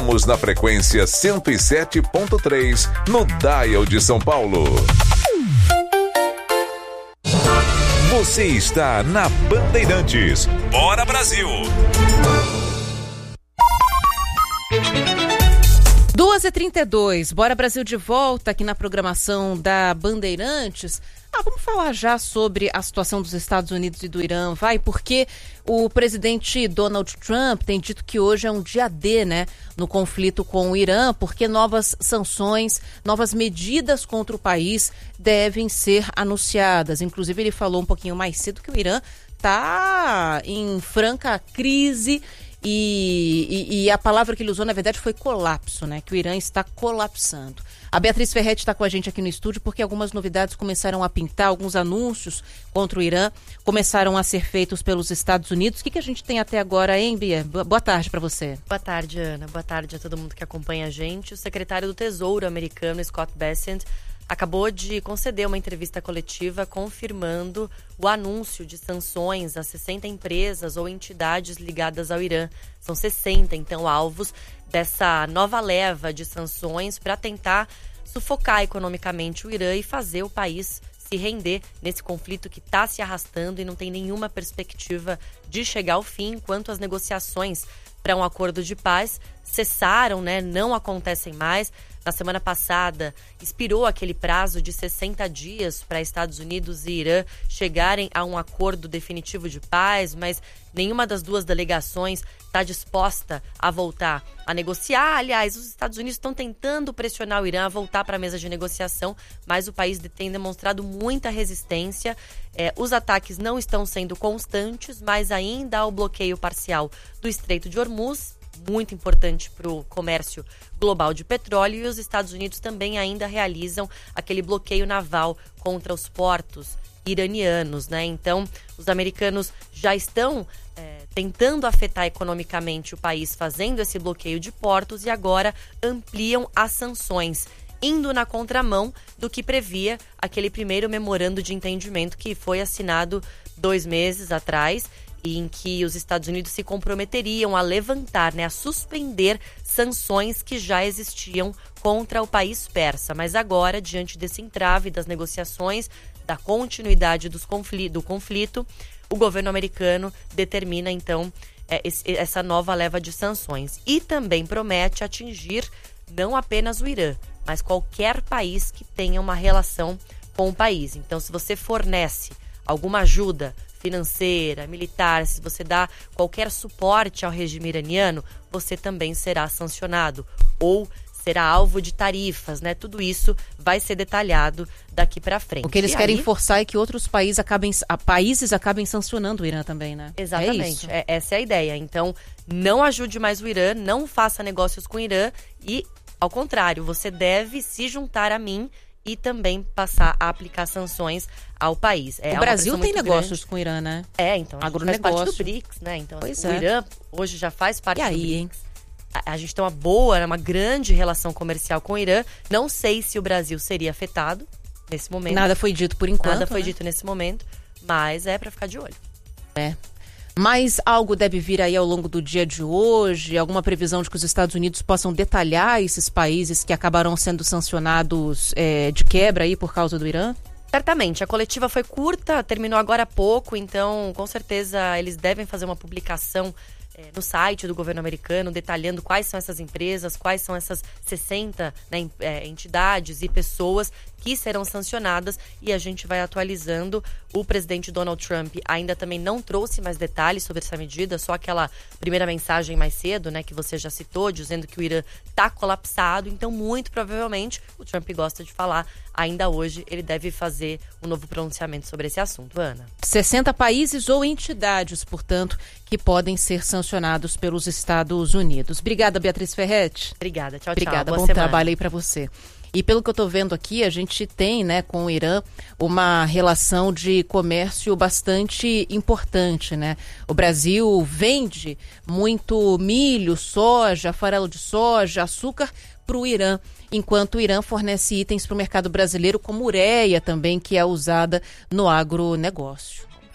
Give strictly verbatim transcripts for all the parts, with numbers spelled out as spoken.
Estamos na frequência cento e sete ponto três no Dial de São Paulo. Você está na Bandeirantes. Bora Brasil! duas e trinta e dois, Bora Brasil de volta aqui na programação da Bandeirantes. Ah, vamos falar já sobre a situação dos Estados Unidos e do Irã, vai, porque o presidente Donald Trump tem dito que hoje é um dia D, né, no conflito com o Irã, porque novas sanções, novas medidas contra o país devem ser anunciadas. Inclusive, ele falou um pouquinho mais cedo que o Irã está em franca crise. E, e, e a palavra que ele usou, na verdade, foi colapso, né? Que o Irã está colapsando. A Beatriz Ferretti está com a gente aqui no estúdio porque algumas novidades começaram a pintar, alguns anúncios contra o Irã começaram a ser feitos pelos Estados Unidos. O que, que a gente tem até agora, hein, Bia? Boa tarde para você. Boa tarde, Ana. Boa tarde a todo mundo que acompanha a gente. O secretário do Tesouro americano, Scott Bessent, acabou de conceder uma entrevista coletiva confirmando o anúncio de sanções a sessenta empresas ou entidades ligadas ao Irã. São sessenta, então, alvos dessa nova leva de sanções para tentar sufocar economicamente o Irã e fazer o país se render nesse conflito que está se arrastando e não tem nenhuma perspectiva de chegar ao fim, enquanto as negociações para um acordo de paz cessaram, né? Não acontecem mais. Na semana passada, expirou aquele prazo de sessenta dias para Estados Unidos e Irã chegarem a um acordo definitivo de paz, mas nenhuma das duas delegações está disposta a voltar a negociar. Aliás, os Estados Unidos estão tentando pressionar o Irã a voltar para a mesa de negociação, mas o país tem demonstrado muita resistência. É, os ataques não estão sendo constantes, mas ainda há o bloqueio parcial do Estreito de Hormuz, muito importante para o comércio global de petróleo, e os Estados Unidos também ainda realizam aquele bloqueio naval contra os portos iranianos, né? Então, os americanos já estão é, tentando afetar economicamente o país, fazendo esse bloqueio de portos, e agora ampliam as sanções, indo na contramão do que previa aquele primeiro memorando de entendimento que foi assinado dois meses atrás, e em que os Estados Unidos se comprometeriam a levantar, né, a suspender sanções que já existiam contra o país persa. Mas agora, diante desse entrave das negociações, da continuidade dos conflito, do conflito, o governo americano determina, então, é, esse, essa nova leva de sanções. E também promete atingir não apenas o Irã, mas qualquer país que tenha uma relação com o país. Então, se você fornece alguma ajuda financeira, militar, se você dá qualquer suporte ao regime iraniano, você também será sancionado ou será alvo de tarifas, né? Tudo isso vai ser detalhado daqui para frente. O que eles e querem aí... forçar é que outros países acabem, a, países acabem sancionando o Irã também, né? Exatamente, é é, essa é a ideia. Então, não ajude mais o Irã, não faça negócios com o Irã e, ao contrário, você deve se juntar a mim e também passar a aplicar sanções ao país. É o Brasil tem negócios grande. com o Irã, né? É, então, a gente faz parte do B R I C S, né? Então, pois o é. Irã hoje já faz parte e do aí, B R I C S. hein? A, a gente tem uma boa, uma grande relação comercial com o Irã. Não sei se o Brasil seria afetado nesse momento. Nada foi dito por enquanto. Nada foi né? dito nesse momento, mas é para ficar de olho. É. Mas algo deve vir aí ao longo do dia de hoje? Alguma previsão de que os Estados Unidos possam detalhar esses países que acabarão sendo sancionados é, de quebra aí por causa do Irã? Certamente. A coletiva foi curta, terminou agora há pouco, então com certeza eles devem fazer uma publicação é, no site do governo americano, detalhando quais são essas empresas, quais são essas sessenta né, é, entidades e pessoas que serão sancionadas, e a gente vai atualizando. O presidente Donald Trump ainda também não trouxe mais detalhes sobre essa medida, só aquela primeira mensagem mais cedo, né, que você já citou, dizendo que o Irã está colapsado. Então, muito provavelmente, o Trump gosta de falar, ainda hoje ele deve fazer um novo pronunciamento sobre esse assunto, Ana. sessenta países ou entidades, portanto, que podem ser sancionados pelos Estados Unidos. Obrigada, Beatriz Ferretti. Obrigada, tchau, tchau. Obrigada, Boa bom semana. trabalho aí para você. E pelo que eu estou vendo aqui, a gente tem, né, com o Irã uma relação de comércio bastante importante, né? O Brasil vende muito milho, soja, farelo de soja, açúcar para o Irã, enquanto o Irã fornece itens para o mercado brasileiro, como ureia também, que é usada no agronegócio.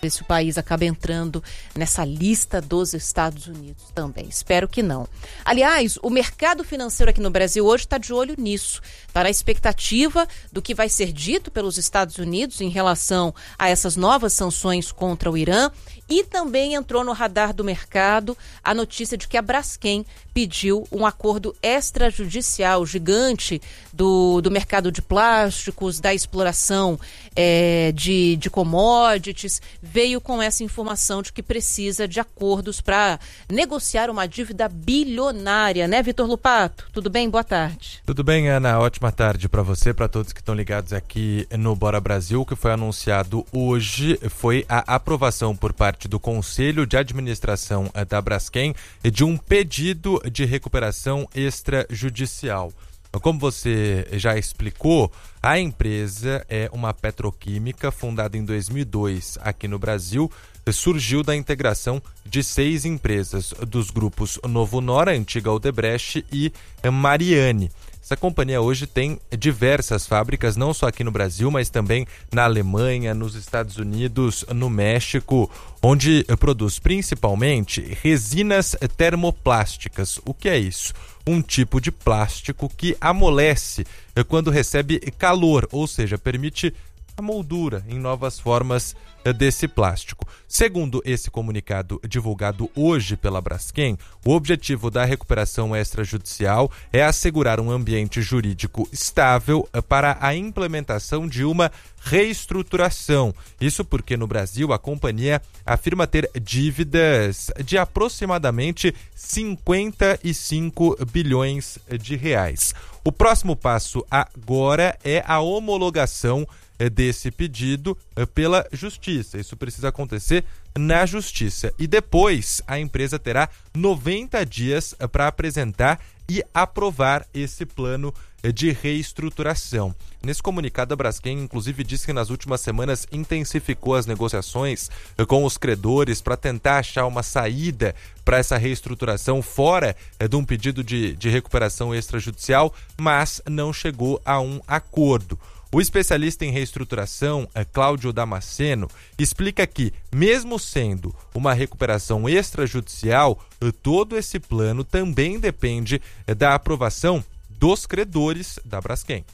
ver se o país acaba entrando nessa lista dos Estados Unidos também. Espero que não. Aliás, o mercado financeiro aqui no Brasil hoje está de olho nisso. Está na expectativa do que vai ser dito pelos Estados Unidos em relação a essas novas sanções contra o Irã. E também entrou no radar do mercado a notícia de que a Braskem pediu um acordo extrajudicial gigante do, do mercado de plásticos, da exploração é, de, de commodities. Veio com essa informação de que precisa de acordos para negociar uma dívida bilionária, né, Vitor Lupato? Tudo bem? Boa tarde. Tudo bem, Ana. Ótima tarde para você, para todos que estão ligados aqui no Bora Brasil. O que foi anunciado hoje foi a aprovação por parte do Conselho de Administração da Braskem de um pedido de recuperação extrajudicial. Como você já explicou, a empresa é uma petroquímica fundada em dois mil e dois aqui no Brasil. Surgiu da integração de seis empresas dos grupos Novo Nora, antiga Odebrecht e Mariane. Essa companhia hoje tem diversas fábricas, não só aqui no Brasil, mas também na Alemanha, nos Estados Unidos, no México, onde produz principalmente resinas termoplásticas. O que é isso? Um tipo de plástico que amolece quando recebe calor, ou seja, permite a moldura em novas formas desse plástico. Segundo esse comunicado divulgado hoje pela Braskem, o objetivo da recuperação extrajudicial é assegurar um ambiente jurídico estável para a implementação de uma reestruturação. Isso porque no Brasil a companhia afirma ter dívidas de aproximadamente cinquenta e cinco bilhões de reais. O próximo passo agora é a homologação desse pedido pela Justiça. Isso precisa acontecer na Justiça. E depois a empresa terá noventa dias para apresentar e aprovar esse plano de reestruturação. Nesse comunicado, a Braskem, inclusive, disse que nas últimas semanas intensificou as negociações com os credores para tentar achar uma saída para essa reestruturação fora de um pedido de, de recuperação extrajudicial, mas não chegou a um acordo. O especialista em reestruturação, Cláudio Damasceno, explica que, mesmo sendo uma recuperação extrajudicial, todo esse plano também depende da aprovação dos credores da Braskem.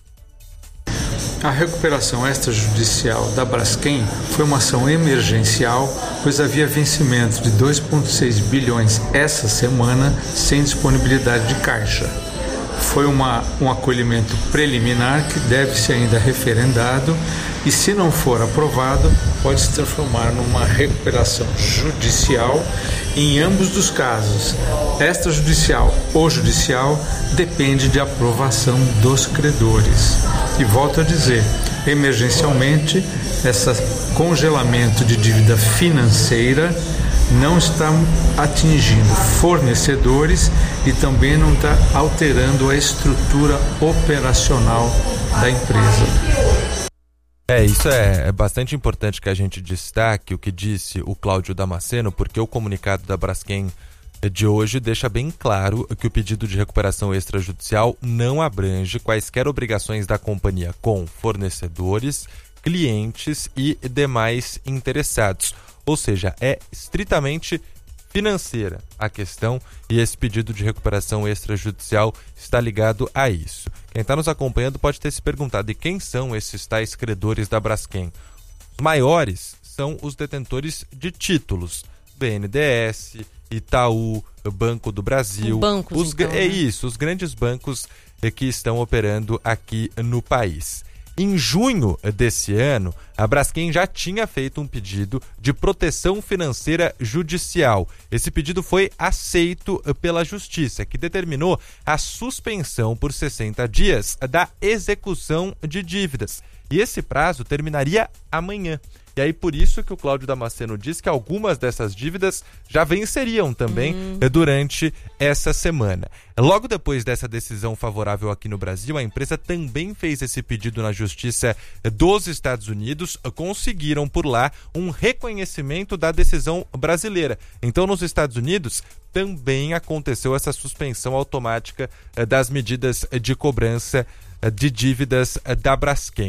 A recuperação extrajudicial da Braskem foi uma ação emergencial, pois havia vencimento de dois vírgula seis bilhões essa semana sem disponibilidade de caixa. Foi uma, um acolhimento preliminar que deve ser ainda referendado e, se não for aprovado, pode se transformar numa recuperação judicial. Em ambos dos casos, extrajudicial ou judicial, depende de aprovação dos credores. E volto a dizer, emergencialmente, esse congelamento de dívida financeira não está atingindo fornecedores e também não está alterando a estrutura operacional da empresa. É, isso é, é bastante importante que a gente destaque o que disse o Cláudio Damasceno, porque o comunicado da Braskem de hoje deixa bem claro que o pedido de recuperação extrajudicial não abrange quaisquer obrigações da companhia com fornecedores, clientes e demais interessados. Ou seja, é estritamente financeira a questão e esse pedido de recuperação extrajudicial está ligado a isso. Quem está nos acompanhando pode ter se perguntado: e quem são esses tais credores da Braskem? Os maiores são os detentores de títulos, B N D E S, Itaú, Banco do Brasil. Bancos, os, então, é né? isso, os grandes bancos que estão operando aqui no país. Em junho desse ano, a Braskem já tinha feito um pedido de proteção financeira judicial. Esse pedido foi aceito pela Justiça, que determinou a suspensão por sessenta dias da execução de dívidas. E esse prazo terminaria amanhã. E aí por isso que o Cláudio Damasceno diz que algumas dessas dívidas já venceriam também hum. durante essa semana. Logo depois dessa decisão favorável aqui no Brasil, a empresa também fez esse pedido na Justiça dos Estados Unidos, conseguiram por lá um reconhecimento da decisão brasileira. Então nos Estados Unidos também aconteceu essa suspensão automática das medidas de cobrança de dívidas da Braskem.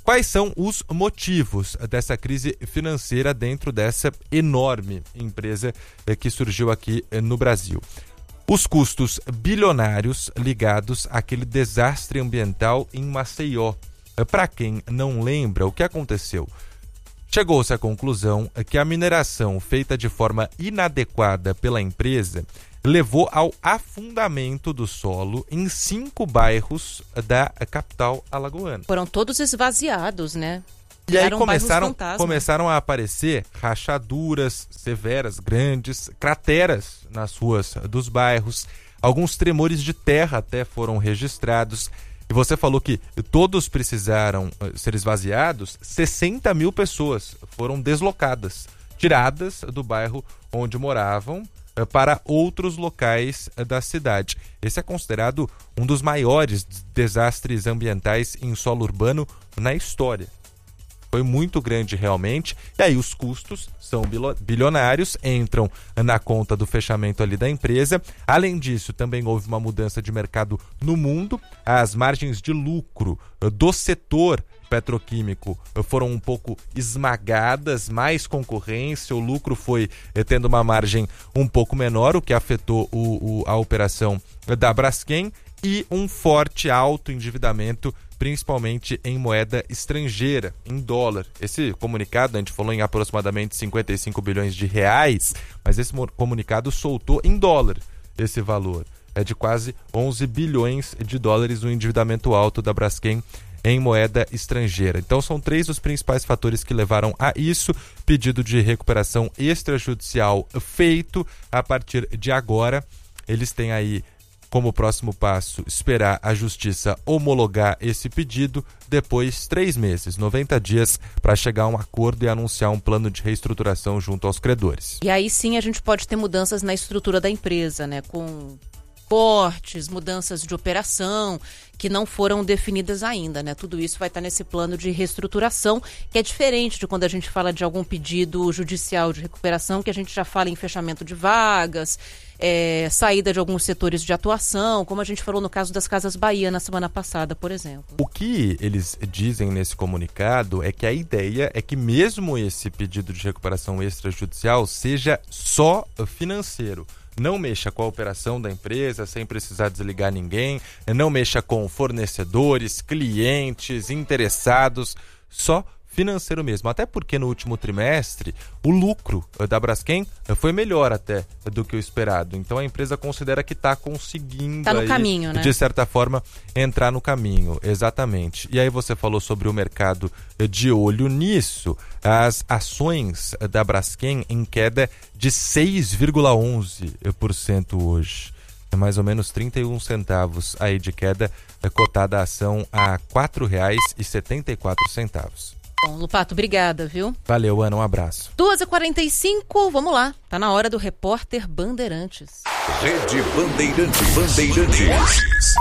Quais são os motivos dessa crise financeira dentro dessa enorme empresa que surgiu aqui no Brasil? Os custos bilionários ligados àquele desastre ambiental em Maceió. Para quem não lembra, o que aconteceu? Chegou-se à conclusão que a mineração feita de forma inadequada pela empresa levou ao afundamento do solo em cinco bairros da capital alagoana. Foram todos esvaziados, né? E aí Eram começaram, bairros começaram a aparecer rachaduras severas, grandes, crateras nas ruas dos bairros. Alguns tremores de terra até foram registrados. E você falou que todos precisaram ser esvaziados. sessenta mil pessoas foram deslocadas, tiradas do bairro onde moravam para outros locais da cidade. Esse é considerado um dos maiores desastres ambientais em solo urbano na história. Foi muito grande realmente, e aí os custos são bilionários, entram na conta do fechamento ali da empresa. Além disso, também houve uma mudança de mercado no mundo. As margens de lucro do setor petroquímico foram um pouco esmagadas, mais concorrência, o lucro foi tendo uma margem um pouco menor, o que afetou o, o, a operação da Braskem, e um forte alto endividamento, principalmente em moeda estrangeira, em dólar. Esse comunicado, a gente falou em aproximadamente cinquenta e cinco bilhões de reais, mas esse comunicado soltou em dólar esse valor. É de quase onze bilhões de dólares o endividamento alto da Braskem em moeda estrangeira. Então são três os principais fatores que levaram a isso. Pedido de recuperação extrajudicial feito. A partir de agora, eles têm aí como próximo passo esperar a justiça homologar esse pedido, depois três meses, noventa dias, para chegar a um acordo e anunciar um plano de reestruturação junto aos credores. E aí sim a gente pode ter mudanças na estrutura da empresa, né? Com cortes, mudanças de operação que não foram definidas ainda, né? Tudo isso vai estar nesse plano de reestruturação, que é diferente de quando a gente fala de algum pedido judicial de recuperação, que a gente já fala em fechamento de vagas, é, saída de alguns setores de atuação, como a gente falou no caso das Casas Bahia na semana passada, por exemplo. O que eles dizem nesse comunicado é que a ideia é que mesmo esse pedido de recuperação extrajudicial seja só financeiro. Não mexa com a operação da empresa sem precisar desligar ninguém, não mexa com fornecedores, clientes, interessados, só financeiro mesmo. Até porque no último trimestre o lucro da Braskem foi melhor até do que o esperado. Então a empresa considera que está conseguindo, tá no aí, caminho, né? de certa forma, entrar no caminho. Exatamente. E aí você falou sobre o mercado de olho nisso. As ações da Braskem em queda de seis vírgula onze por cento hoje. É mais ou menos trinta e um centavos aí de queda, cotada a ação a quatro reais e setenta e quatro centavos. Bom, Lupato, obrigada, viu? Valeu, Ana, um abraço. duas e quarenta e cinco, vamos lá. Tá na hora do Repórter Bandeirantes. Rede Bandeirantes. Bandeirantes.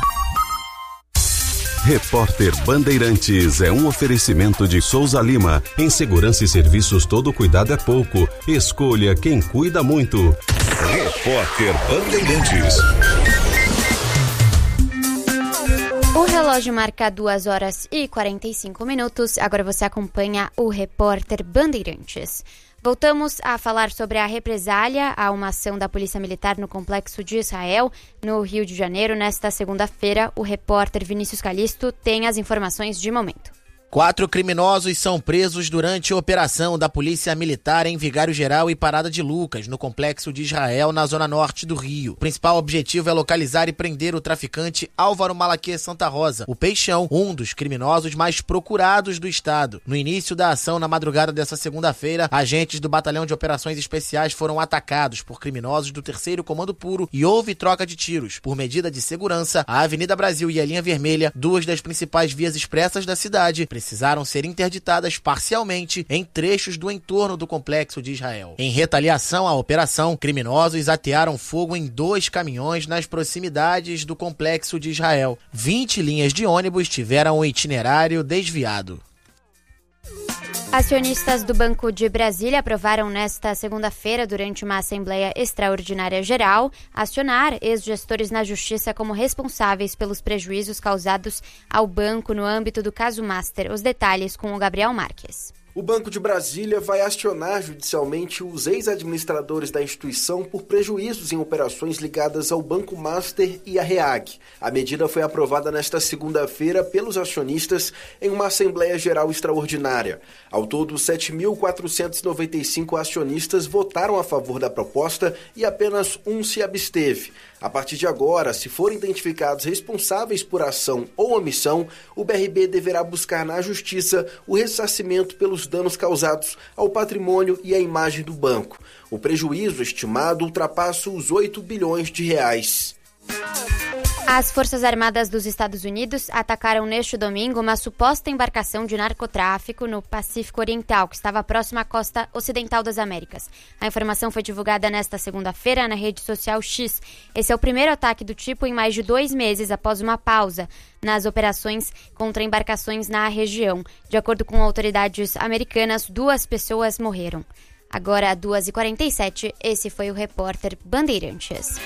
Repórter Bandeirantes é um oferecimento de Souza Lima. Em segurança e serviços, todo cuidado é pouco. Escolha quem cuida muito. Repórter Bandeirantes. O relógio marca duas horas e quarenta e cinco minutos. Agora você acompanha o Repórter Bandeirantes. Voltamos a falar sobre a represália a uma ação da Polícia Militar no Complexo de Israel, no Rio de Janeiro. Nesta segunda-feira, o repórter Vinícius Calisto tem as informações de momento. Quatro criminosos são presos durante a operação da Polícia Militar em Vigário Geral e Parada de Lucas, no Complexo de Israel, na zona norte do Rio. O principal objetivo é localizar e prender o traficante Álvaro Malaquias Santa Rosa, o Peixão, um dos criminosos mais procurados do estado. No início da ação, na madrugada dessa segunda-feira, agentes do Batalhão de Operações Especiais foram atacados por criminosos do terceiro Comando Puro e houve troca de tiros. Por medida de segurança, a Avenida Brasil e a Linha Vermelha, duas das principais vias expressas da cidade, precisaram ser interditadas parcialmente em trechos do entorno do Complexo de Israel. Em retaliação à operação, criminosos atearam fogo em dois caminhões nas proximidades do Complexo de Israel. vinte linhas de ônibus tiveram o itinerário desviado. Acionistas do Banco de Brasília aprovaram nesta segunda-feira, durante uma Assembleia Extraordinária Geral, acionar ex-gestores na Justiça como responsáveis pelos prejuízos causados ao banco no âmbito do caso Master. Os detalhes com o Gabriel Marques. O Banco de Brasília vai acionar judicialmente os ex-administradores da instituição por prejuízos em operações ligadas ao Banco Master e à REAG. A medida foi aprovada nesta segunda-feira pelos acionistas em uma Assembleia Geral Extraordinária. Ao todo, sete mil quatrocentos e noventa e cinco acionistas votaram a favor da proposta e apenas um se absteve. A partir de agora, se forem identificados responsáveis por ação ou omissão, o B R B deverá buscar na Justiça o ressarcimento pelos danos causados ao patrimônio e à imagem do banco. O prejuízo estimado ultrapassa os oito bilhões de reais. As Forças Armadas dos Estados Unidos atacaram neste domingo uma suposta embarcação de narcotráfico no Pacífico Oriental, que estava próxima à costa ocidental das Américas. A informação foi divulgada nesta segunda-feira na rede social X. Esse é o primeiro ataque do tipo em mais de dois meses após uma pausa nas operações contra embarcações na região. De acordo com autoridades americanas, duas pessoas morreram. Agora, duas e quarenta e sete, esse foi o repórter Bandeirantes.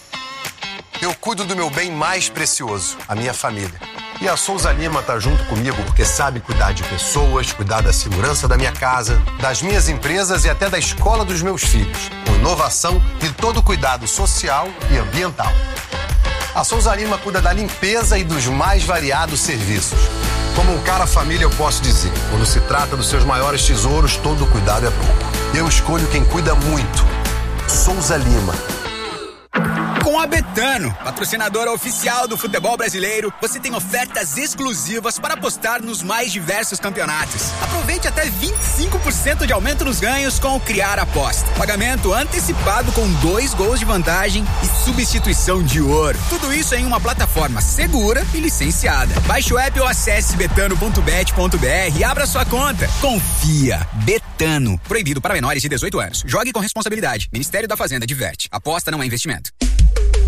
Eu cuido do meu bem mais precioso, a minha família. E a Souza Lima tá junto comigo porque sabe cuidar de pessoas, cuidar da segurança da minha casa, das minhas empresas e até da escola dos meus filhos, com inovação e todo cuidado social e ambiental. A Souza Lima cuida da limpeza e dos mais variados serviços. Como um cara família, eu posso dizer, quando se trata dos seus maiores tesouros, todo cuidado é pouco. Eu escolho quem cuida muito. Souza Lima. Com a Betano, patrocinadora oficial do futebol brasileiro, você tem ofertas exclusivas para apostar nos mais diversos campeonatos. Aproveite até vinte e cinco por cento de aumento nos ganhos com o Criar Aposta. Pagamento antecipado com dois gols de vantagem e substituição de ouro. Tudo isso em uma plataforma segura e licenciada. Baixe o app ou acesse betano ponto bet ponto br e abra sua conta. Confia. Betano. Proibido para menores de dezoito anos. Jogue com responsabilidade. Ministério da Fazenda diverte. Aposta não é investimento.